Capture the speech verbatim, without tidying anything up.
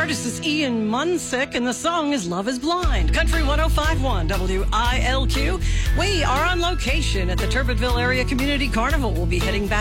artist is Ian Munsick, and the song is Love is Blind. Country one oh five point one W I L Q. We are on location at the Turbinville Area Community Carnival. We'll be heading back